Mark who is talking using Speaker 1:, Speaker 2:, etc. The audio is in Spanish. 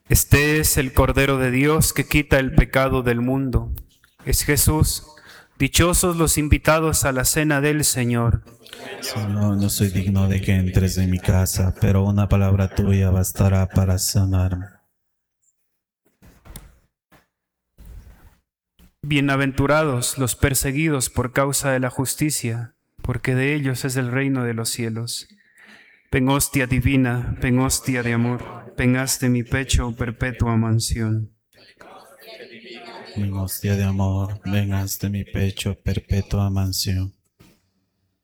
Speaker 1: Este es el Cordero de Dios que quita el pecado del mundo. Es Jesús. Dichosos los invitados a la cena del Señor.
Speaker 2: Señor, no soy digno de que entres en mi casa, pero una palabra tuya bastará para sanarme.
Speaker 1: Bienaventurados los perseguidos por causa de la justicia, porque de ellos es el reino de los cielos. Ven hostia divina, ven hostia de amor, ven haz de mi pecho perpetua mansión.
Speaker 2: Mi hostia de amor, vengas de mi pecho perpetua mansión.